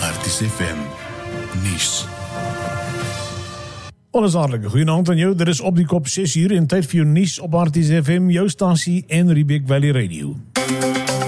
RTSFM nuus. Alles hartelijk goeienaand aan jou. Dit is op die kop 6 uur en tyd vir jou nuus op RTSFM, jou stasie en Riebeek Valley Radio.